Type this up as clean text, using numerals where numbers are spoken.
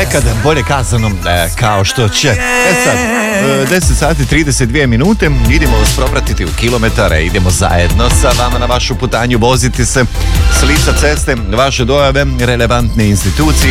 nekad bolje kazano kao što će. Sad, 10 sati 32 minute, idemo vas propratiti u kilometare, idemo zajedno sa vama na vašu putanju, voziti se s lica ceste, vaše dojave, relevantne institucije